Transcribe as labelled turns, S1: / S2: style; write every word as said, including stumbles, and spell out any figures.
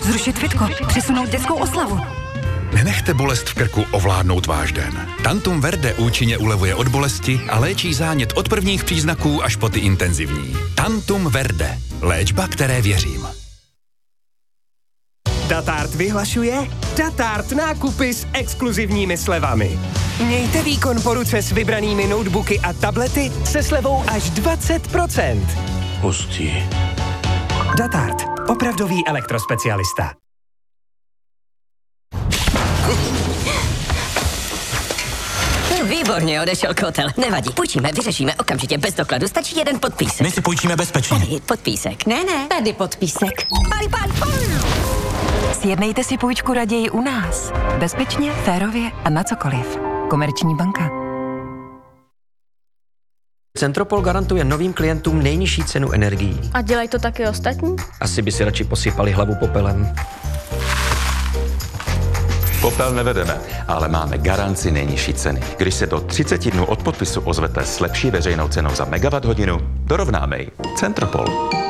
S1: Zrušit fitko, přesunout dětskou oslavu.
S2: Nenechte bolest v krku ovládnout váš den. Tantum Verde účinně ulevuje od bolesti a léčí zánět od prvních příznaků až po ty intenzivní. Tantum Verde. Léčba, které věřím.
S3: Datart vyhlašuje Datart nákupy s exkluzivními slevami. Mějte výkon po ruce s vybranými notebooky a tablety se slevou až dvacet procent.
S4: Hustý.
S3: Datart. Opravdový elektrospecialista.
S5: Výborně, odešel kotel. Nevadí, půjčíme, vyřešíme okamžitě bez dokladu. Stačí jeden podpísek.
S4: My si půjčíme bezpečně.
S5: Tady podpísek. Ne, ne, tady podpísek. Pali, pali, pali.
S1: Sjednejte si půjčku raději u nás. Bezpečně, férově a na cokoliv. Komerční banka.
S6: Centropol garantuje novým klientům nejnižší cenu energií.
S7: A dělají to taky ostatní?
S6: Asi by si radši posypali hlavu popelem.
S8: Popel nevedeme, ale máme garanci nejnižší ceny. Když se do třiceti dnů od podpisu ozvete s lepší veřejnou cenou za megawatt hodinu, dorovnáme ji. Centropol.